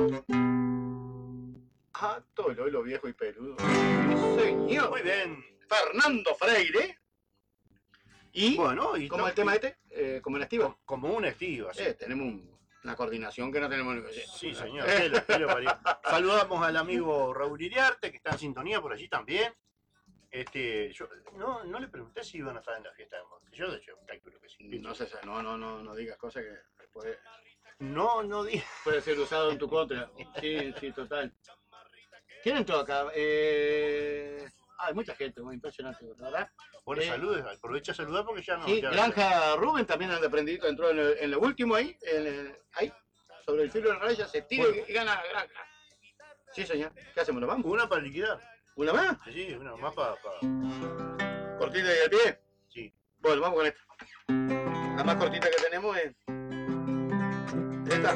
Ah, Tololo viejo y peludo. Sí, señor. Muy bien. Fernando Freire. Y, Bueno, y como el tema como el Estiva. Como un Estiva, así. Tenemos una coordinación que no tenemos ni que decir. Sí, señor. ¿Qué le parió? Saludamos al amigo Raúl Iriarte, que está en sintonía por allí también. Yo no le pregunté si iban a estar en la fiesta de Monte. Yo de hecho calculo que sí. No sé, no digas cosas que después no digas. puede ser usado en tu contra. Sí, total. ¿Quién entró acá? Hay mucha gente, muy impresionante, ¿verdad? Bueno, saludes, aprovecha a saludar porque ya no. Sí, ya, Granja Rubén también anda prendido, entró en lo último ahí, ahí, sobre el filo de la raya, se tira y gana Granja. Sí, señor. ¿Qué hacemos? ¿Nos vamos? Una para liquidar. ¿Una más? Sí, una más para. ¿Cortita y al pie? Sí. Bueno, vamos con esta. La más cortita que tenemos es esta.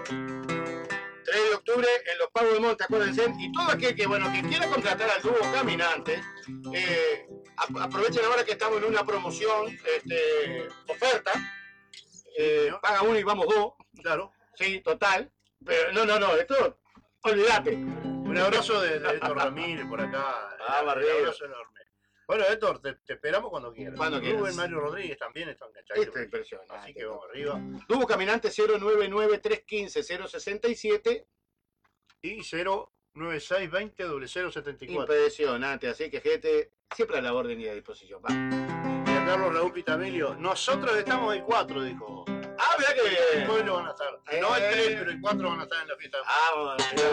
3 de octubre en los Pagos de Monte, acuérdense. Y todo aquel que quiera contratar al dúo Caminante, aprovechen ahora que estamos en una promoción, oferta. Paga uno y vamos dos. Claro. Sí, total. Pero no, esto, olvídate. Un abrazo de Héctor Ramírez por acá. Ah, un abrazo enorme. Bueno, Héctor, te esperamos cuando quieras. Cuando quieras. Rubén Mario Rodríguez también está enganchado. Esto es impresionante. Así que vamos arriba. Dúo Caminante 099-315-067 y 09620-0074. Impresionante, así que gente, siempre a la orden y a disposición. Va. Y a Carlos Raúl Pitamilio, nosotros estamos el 4, dijo. Ah, mira que bien. Hoy no van a estar. No el 3, pero el 4 van a estar en la fiesta. Ah, bueno.